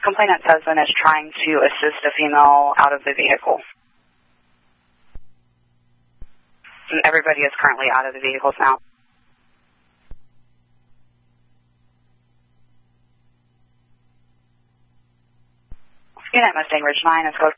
complainant's husband is trying to assist a female out of the vehicle. And everybody is currently out of the vehicles now. Unit Mustang Ridge 9 is code